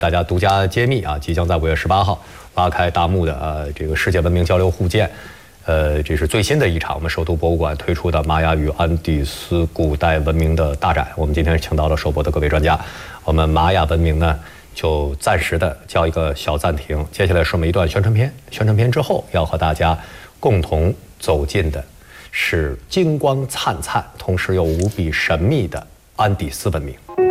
大家独家揭秘啊，即将在5月18号拉开大幕的这个世界文明交流互鉴，这是最新的一场我们首都博物馆推出的玛雅与安第斯古代文明的大展。我们今天请到了首博的各位专家，我们玛雅文明呢就暂时的叫一个小暂停，接下来是我们一段宣传片。宣传片之后要和大家共同走进的是金光灿灿，同时又无比神秘的安第斯文明。